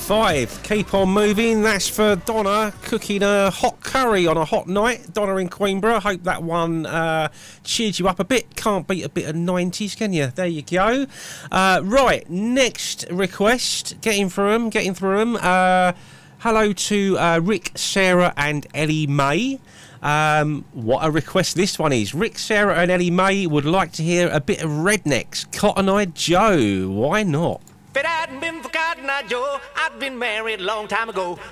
5. Keep on moving. That's for Donna cooking a hot curry on a hot night. Donna in Queenborough. Hope that one cheered you up a bit. Can't beat a bit of 90s, can you? There you go. Right, next request. Getting through them. Hello to Rick, Sarah and Ellie May. What a request this one is. Rick, Sarah and Ellie May would like to hear a bit of Rednecks, Cotton Eye Joe. Why not? If it hadn't been for Cotton Eye Joe, I'd been married a long time ago.